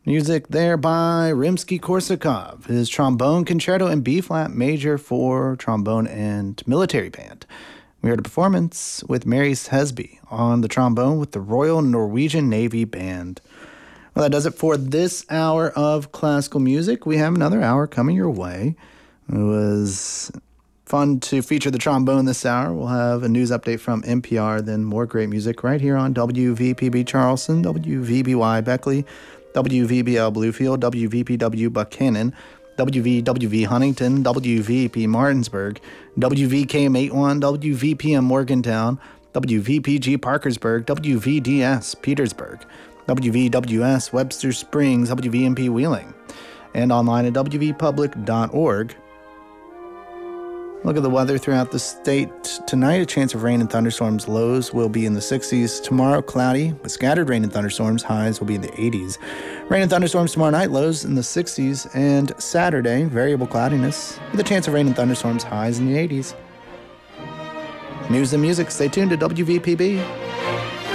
Music there by Rimsky-Korsakov, his trombone concerto in B-flat major for trombone and military band. We heard a performance with Mary Hesby on the trombone with the Royal Norwegian Navy Band. Well, that does it for this hour of classical music. We have another hour coming your way. It was fun to feature the trombone this hour. We'll have a news update from NPR, then more great music right here on WVPB Charleston, WVBY Beckley, WVBL Bluefield, WVPW Buchanan, WVWV Huntington, WVP Martinsburg, WVKM81, WVPM Morgantown, WVPG Parkersburg, WVDS Petersburg, WVWS Webster Springs, WVMP Wheeling, and online at WVpublic.org. Look at the weather throughout the state. Tonight, a chance of rain and thunderstorms. Lows will be in the 60s. Tomorrow, cloudy with scattered rain and thunderstorms. Highs will be in the 80s. Rain and thunderstorms tomorrow night. Lows in the 60s. And Saturday, variable cloudiness with a chance of rain and thunderstorms. Highs in the 80s. News and music. Stay tuned to WVPB.